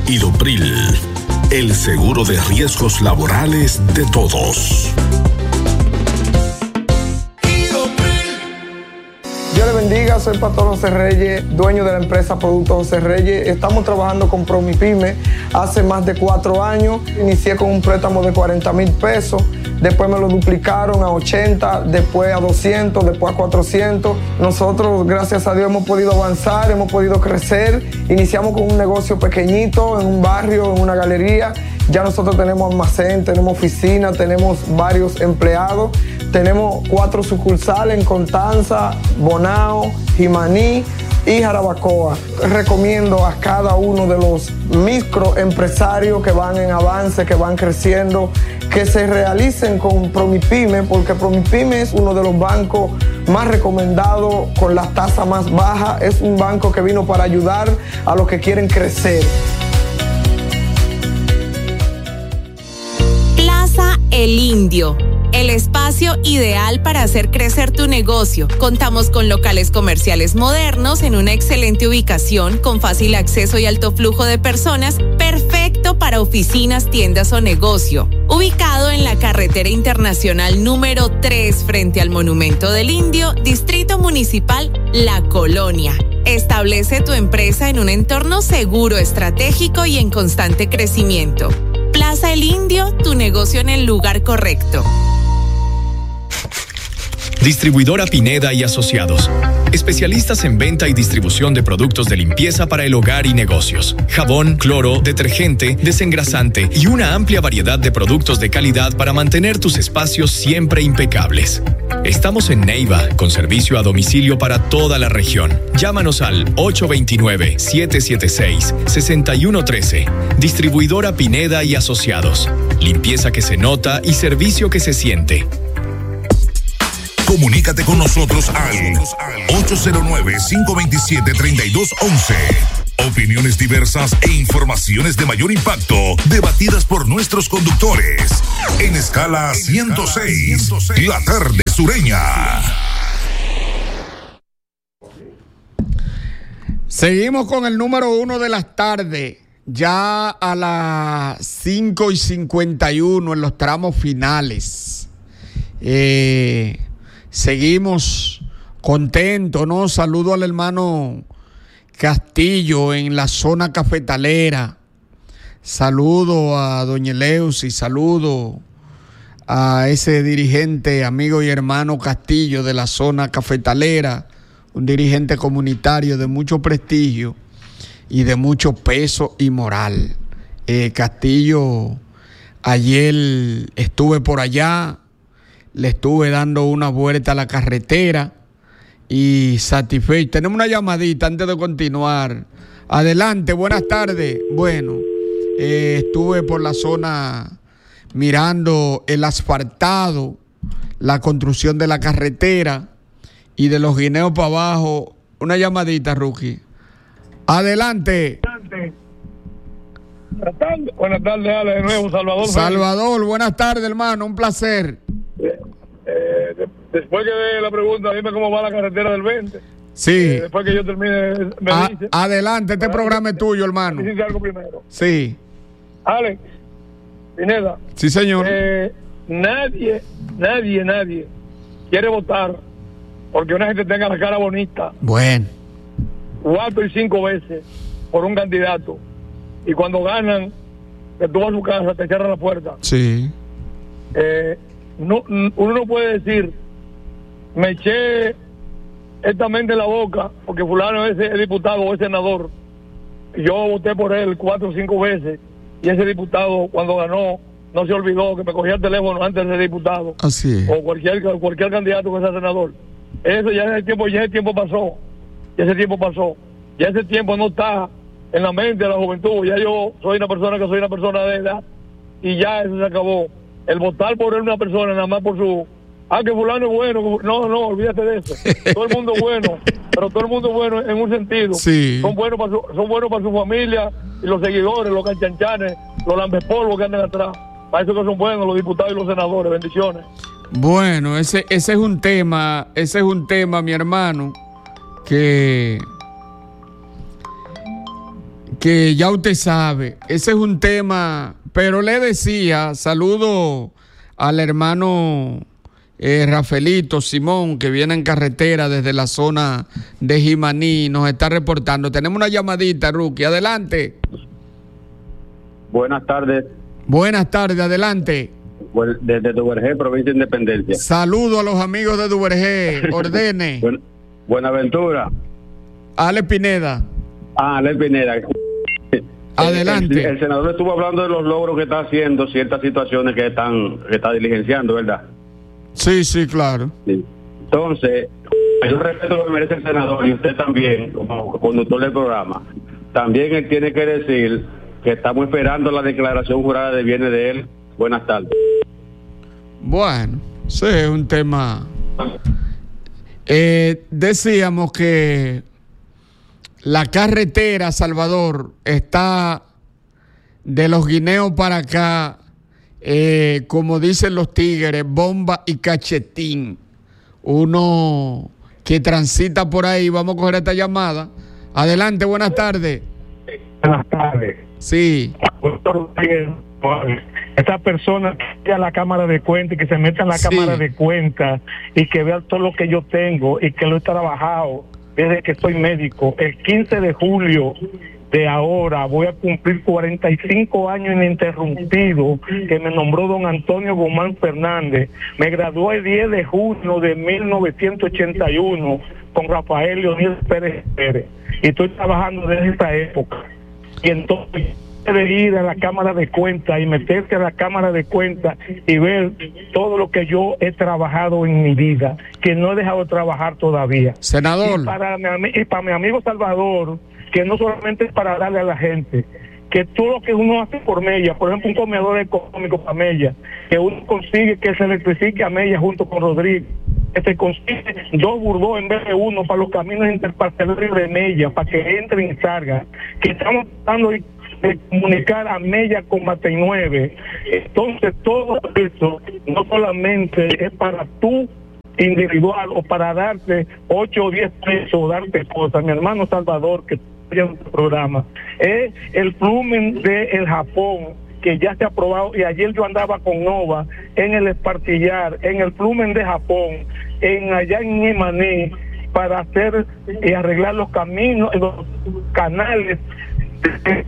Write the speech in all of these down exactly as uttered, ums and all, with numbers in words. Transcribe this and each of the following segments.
Idopril, el seguro de riesgos laborales de todos. Dios le bendiga, soy Pastor José Reyes, dueño de la empresa Productos José Reyes. Estamos trabajando con PromiPyme hace más de cuatro años. Inicié con un préstamo de cuarenta mil pesos, después me lo duplicaron a ochenta, después a doscientos, después a cuatrocientos. Nosotros, gracias a Dios, hemos podido avanzar, hemos podido crecer. Iniciamos con un negocio pequeñito, en un barrio, en una galería. Ya nosotros tenemos almacén, tenemos oficina, tenemos varios empleados. Tenemos cuatro sucursales en Constanza, Bonao, Jimaní y Jarabacoa. Recomiendo a cada uno de los microempresarios que van en avance, que van creciendo, que se realicen con PromiPyme, porque PromiPyme es uno de los bancos más recomendados con las tasas más bajas. Es un banco que vino para ayudar a los que quieren crecer. Plaza El Indio, el espacio ideal para hacer crecer tu negocio. Contamos con locales comerciales modernos en una excelente ubicación con fácil acceso y alto flujo de personas, perfecto para oficinas, tiendas o negocio. Ubicado en la carretera internacional número tres frente al Monumento del Indio, Distrito Municipal La Colonia. Establece tu empresa en un entorno seguro, estratégico y en constante crecimiento. Plaza El Indio, tu negocio en el lugar correcto. Distribuidora Pineda y Asociados. Especialistas en venta y distribución de productos de limpieza para el hogar y negocios. Jabón, cloro, detergente, desengrasante y una amplia variedad de productos de calidad para mantener tus espacios siempre impecables. Estamos en Neiva, con servicio a domicilio para toda la región. Llámanos al ocho dos nueve, siete siete seis, seis uno uno tres. Distribuidora Pineda y Asociados. Limpieza que se nota y servicio que se siente. Comunícate con nosotros al ocho cero nueve, cinco dos siete, tres dos uno uno. Opiniones diversas e informaciones de mayor impacto, debatidas por nuestros conductores. En Escala ciento seis, la tarde sureña. Seguimos con el número uno de las tardes. Ya a las cinco y cincuenta y uno en los tramos finales. Eh... Seguimos contentos, ¿no? Saludo al hermano Castillo en la zona cafetalera. Saludo a doña Eleusi, saludo a ese dirigente, amigo y hermano Castillo de la zona cafetalera, un dirigente comunitario de mucho prestigio y de mucho peso y moral. Eh, Castillo, ayer estuve por allá. Le estuve dando una vuelta a la carretera y satisfecho. Tenemos una llamadita antes de continuar. Adelante, buenas tardes. Bueno, eh, estuve por la zona mirando el asfaltado, la construcción de la carretera y de los guineos para abajo. Una llamadita, Ruki. Adelante. Buenas tardes, buenas tardes, Ale, de nuevo, Salvador. Salvador, buenas tardes, hermano, un placer. Eh, de, después que de la pregunta, dime cómo va la carretera del veinte. Sí. Eh, después que yo termine, me A, dice. Adelante, este programa es tuyo, hermano. Dice algo primero. Sí. Alex, Pineda. Sí, señor. Eh, nadie, nadie, nadie quiere votar porque una gente tenga la cara bonita. Bueno. Cuatro y cinco veces por un candidato. Y cuando ganan, que tú vas a su casa, te cierran la puerta. Sí. Eh, no, uno no puede decir, me eché esta mente en la boca porque fulano es el diputado o es senador. Yo voté por él cuatro o cinco veces y ese diputado cuando ganó no se olvidó que me cogía el teléfono antes de ser diputado. Así es. O cualquier, cualquier candidato que sea senador. Eso ya ese tiempo, ya ese tiempo pasó. Ya ese tiempo pasó. Ya ese tiempo no está en la mente de la juventud. Ya yo soy una persona que soy una persona de edad y ya eso se acabó. El votar por él una persona nada más por su... Ah, que fulano es bueno. No, no, olvídate de eso. Todo el mundo es bueno, pero todo el mundo es bueno en un sentido. Sí. Son buenos para su, son buenos para su familia y los seguidores, los canchanchanes, los lambespolvos que andan atrás. Para eso que son buenos los diputados y los senadores. Bendiciones. Bueno, ese, ese es un tema, ese es un tema, mi hermano, que... que ya usted sabe, ese es un tema, pero le decía, saludo al hermano eh, Rafaelito Simón, que viene en carretera desde la zona de Jimaní, nos está reportando. Tenemos una llamadita, Rookie, adelante. Buenas tardes. Buenas tardes, adelante. Desde Duvergé, provincia de Independencia. Saludo a los amigos de Duvergé, ordene. Buen, Buenaventura. Ale Pineda. Ah, Ale Pineda. Adelante. El, el, el senador estuvo hablando de los logros que está haciendo, ciertas situaciones que están que está diligenciando, ¿verdad? Sí, sí, claro. Sí. Entonces, yo respeto lo que merece el senador y usted también, como conductor del programa. También él tiene que decir que estamos esperando la declaración jurada de bienes de él. Buenas tardes. Bueno, sí, es un tema. Eh, decíamos que la carretera, Salvador, está de los Guineos para acá, eh, como dicen los tigres, bomba y cachetín. Uno que transita por ahí, vamos a coger esta llamada. Adelante, buenas tardes. Buenas tardes. Sí. Esta persona que a la cámara de cuenta y que se meta en la sí. cámara de cuenta y que vea todo lo que yo tengo y que lo he trabajado desde que soy médico. El quince de julio de ahora voy a cumplir cuarenta y cinco años ininterrumpido que me nombró don Antonio Guzmán Fernández. Me gradué el diez de junio de mil novecientos ochenta y uno con Rafael Leonidas Pérez Pérez y estoy trabajando desde esa época. Y entonces de ir a la cámara de cuentas y meterse a la cámara de cuentas y ver todo lo que yo he trabajado en mi vida, que no he dejado de trabajar todavía. Senador. Y para mi, y para mi amigo Salvador, que no solamente es para darle a la gente, que todo lo que uno hace por Mella, por ejemplo un comedor económico para Mella, que uno consigue que se electrifique a Mella junto con Rodríguez, que se consigue dos burdos en vez de uno para los caminos interparcelarios de Mella, para que entren y salgan, que estamos tratando de de comunicar a Mella con Batey nueve. Entonces todo eso no solamente es para tú individual o para darte ocho o diez pesos o darte cosas, mi hermano Salvador, que está en tu programa, es el plumen del Japón que ya se ha aprobado, y ayer yo andaba con Nova en el Espartillar, en el plumen de Japón, en allá en Imaní, para hacer y arreglar los caminos, los canales de,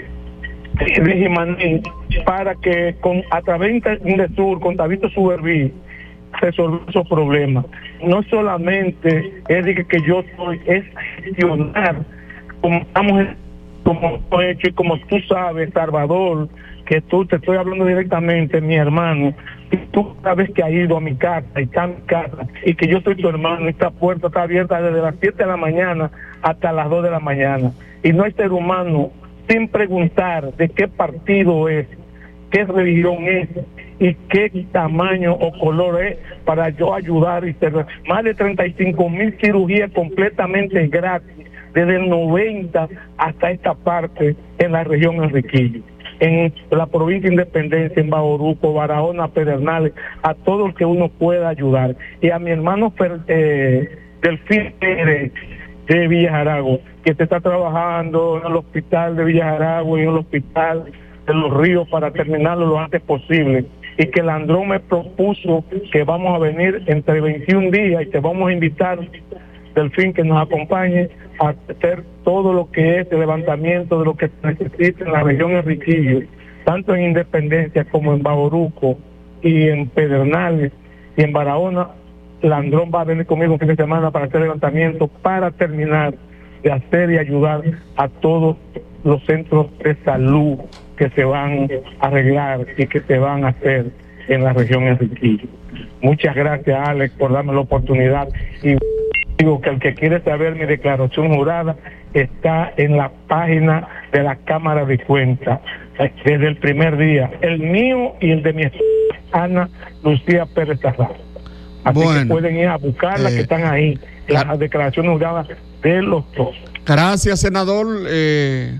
de Jimaní, para que con a través de Sur, con Tabito Suberví, resolver esos problemas. No solamente es de que yo soy, es gestionar como estamos, como he hecho, y como tú sabes, Salvador, que tú te estoy hablando directamente, mi hermano, y tú sabes que ha ido a mi casa y está en mi casa, y que yo soy tu hermano, y esta puerta está abierta desde las siete de la mañana hasta las dos de la mañana, y no hay ser humano sin preguntar de qué partido es, qué religión es y qué tamaño o color es, para yo ayudar y ser más de treinta y cinco mil cirugías completamente gratis desde el noventa hasta esta parte en la región Enriquillo, en la provincia de Independencia, en Bauruco, Barahona, Pedernales, a todos los que uno pueda ayudar. Y a mi hermano eh, Delfín Pérez de Villa Jarago, que se está trabajando en el hospital de Villa Jarago y en el hospital de Los Ríos para terminarlo lo antes posible, y que Landrón me propuso que vamos a venir entre veintiún días y te vamos a invitar, Delfín, que nos acompañe a hacer todo lo que es el levantamiento de lo que se necesita en la región Enriquillo, tanto en Independencia como en Bauruco y en Pedernales y en Barahona. Landrón va a venir conmigo un fin de semana para hacer levantamiento, para terminar de hacer y ayudar a todos los centros de salud que se van a arreglar y que se van a hacer en la región Enriquillo. Muchas gracias, Alex, por darme la oportunidad, y digo que el que quiere saber mi declaración jurada está en la página de la Cámara de Cuentas desde el primer día, el mío y el de mi esposa Ana Lucía Pérez Tarrado. Así bueno, que pueden ir a buscarlas, eh, que están ahí, las la, declaraciones juradas de los dos. Gracias, senador. Eh,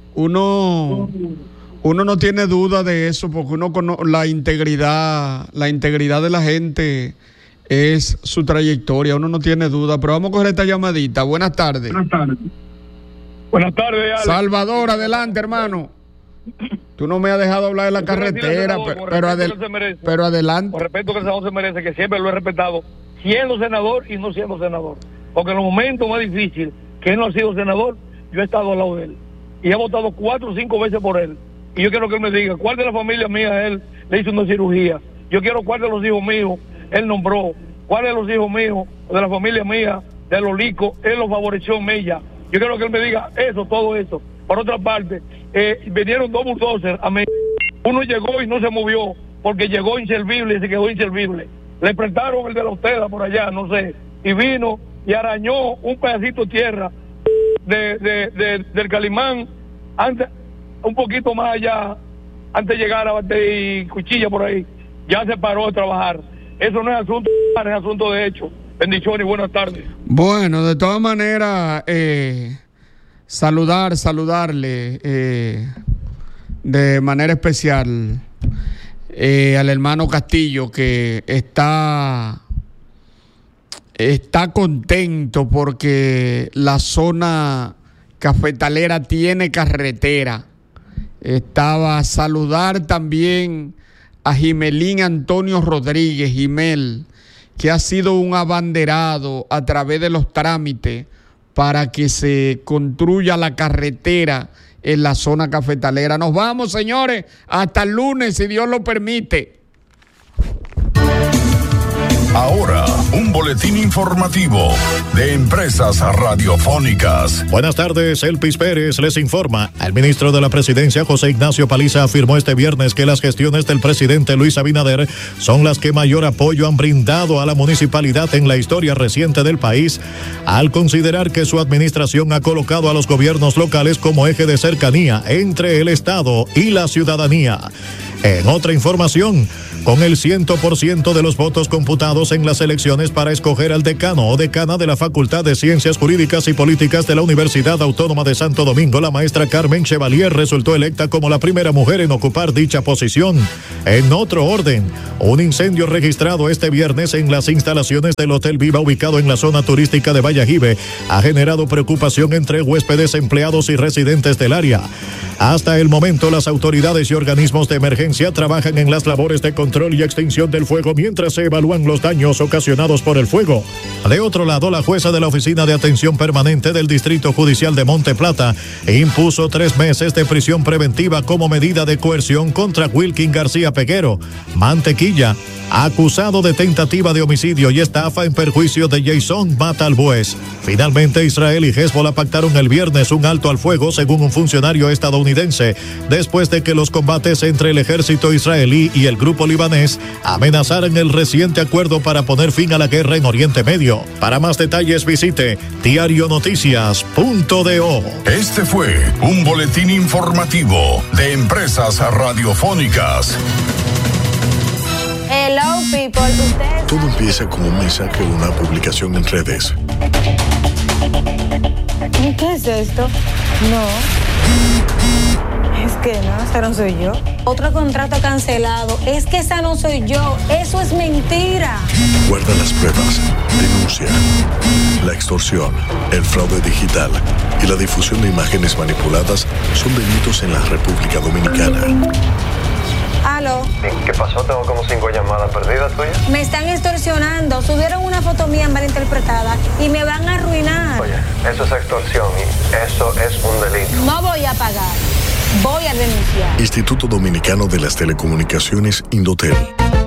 uno, uno no tiene duda de eso, porque uno conoce la integridad, la integridad de la gente es su trayectoria, uno no tiene duda. Pero vamos a coger esta llamadita. Buenas tardes. Buenas tardes. Buenas tardes, Alex. Salvador, adelante, hermano. Tú no me has dejado hablar de la carretera, senador, pero, pero, adel merece, pero adelante. Con respeto que el senador se merece, que siempre lo he respetado, siendo senador y no siendo senador. Porque en los momentos más difíciles, que él no ha sido senador, yo he estado al lado de él. Y he votado cuatro o cinco veces por él. Y yo quiero que él me diga cuál de la familia mía él le hizo una cirugía. Yo quiero cuál de los hijos míos él nombró. Cuál de los hijos míos, de la familia mía, de los licos, él los favoreció en ella. Yo quiero que él me diga eso, todo eso. Por otra parte, eh, vinieron dos bulldozers a mí. Uno llegó y no se movió porque llegó inservible y se quedó inservible. Le prestaron el de la Usteda por allá, no sé. Y vino y arañó un pedacito de tierra de, de, de, del Calimán antes, un poquito más allá, antes de llegar a Bate y Cuchilla por ahí. Ya se paró de trabajar. Eso no es asunto, es asunto de hecho. Bendiciones y buenas tardes. Bueno, de todas maneras, eh, saludar, saludarle eh, de manera especial eh, al hermano Castillo, que está, está contento porque la zona cafetalera tiene carretera. Estaba a saludar también a Jimelín Antonio Rodríguez, Jimel, que ha sido un abanderado a través de los trámites para que se construya la carretera en la zona cafetalera. Nos vamos, señores, hasta el lunes, si Dios lo permite. Ahora, un boletín informativo de Empresas Radiofónicas. Buenas tardes, Elpis Pérez les informa. El ministro de la Presidencia, José Ignacio Paliza, afirmó este viernes que las gestiones del presidente Luis Abinader son las que mayor apoyo han brindado a la municipalidad en la historia reciente del país, al considerar que su administración ha colocado a los gobiernos locales como eje de cercanía entre el Estado y la ciudadanía. En otra información, con el cien por ciento de los votos computados en las elecciones para escoger al decano o decana de la Facultad de Ciencias Jurídicas y Políticas de la Universidad Autónoma de Santo Domingo, la maestra Carmen Chevalier resultó electa como la primera mujer en ocupar dicha posición. En otro orden, un incendio registrado este viernes en las instalaciones del Hotel Viva, ubicado en la zona turística de Vallajive, ha generado preocupación entre huéspedes, empleados y residentes del área. Hasta el momento, las autoridades y organismos de emergencia trabajan en las labores de control y extinción del fuego mientras se evalúan los daños ocasionados por el fuego. De otro lado, la jueza de la Oficina de Atención Permanente del Distrito Judicial de Monte Plata impuso tres meses de prisión preventiva como medida de coerción contra Wilkin García Peguero, Mantequilla, acusado de tentativa de homicidio y estafa en perjuicio de Jason Matalbuez. Finalmente, Israel y Hezbollah pactaron el viernes un alto al fuego, según un funcionario estadounidense, después de que los combates entre el ejército israelí y el grupo libanés amenazaran el reciente acuerdo para poner fin a la guerra en Oriente Medio. Para más detalles, visite diario noticias punto do. Este fue un boletín informativo de Empresas Radiofónicas. Hello, people. ¿Ustedes? Todo empieza con un mensaje o una publicación en redes. ¿Qué es esto? No. Es que no, esa no soy yo. Otro contrato cancelado. Es que esa no soy yo. Eso es mentira. Guarda las pruebas. Denuncia. La extorsión, el fraude digital y la difusión de imágenes manipuladas son delitos en la República Dominicana. ¿Aló? ¿Qué pasó? Tengo como cinco llamadas perdidas tuyas. Me están extorsionando. Subieron una foto mía mal interpretada y me van a arruinar. Oye, eso es extorsión y eso es un delito. No voy a pagar. Voy a denunciar. Instituto Dominicano de las Telecomunicaciones, Indotel.